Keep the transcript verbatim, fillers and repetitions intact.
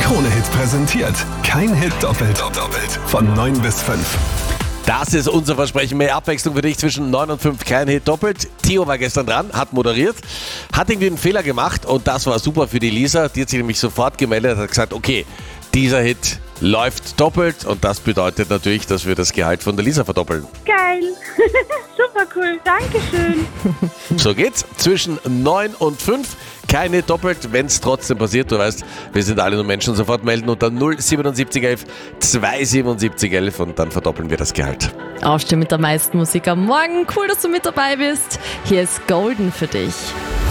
Krone-Hit präsentiert. Kein Hit doppelt. doppelt. Von neun bis fünf. Das ist unser Versprechen. Mehr Abwechslung für dich zwischen neun und fünf. Kein Hit doppelt. Theo war gestern dran, hat moderiert, hat irgendwie einen Fehler gemacht und das war super für die Lisa. Die hat sich nämlich sofort gemeldet, hat gesagt, okay, dieser Hit läuft doppelt und das bedeutet natürlich, dass wir das Gehalt von der Lisa verdoppeln. Geil. Super cool. Dankeschön. So geht's. Zwischen neun und fünf. Keine doppelt, wenn es trotzdem passiert. Du weißt, wir sind alle nur Menschen. Sofort melden unter null siebenundsiebzig elf zweihundertsiebenundsiebzig elf und dann verdoppeln wir das Gehalt. Aufstehen mit der meisten Musik am Morgen. Cool, dass du mit dabei bist. Hier ist Golden für dich.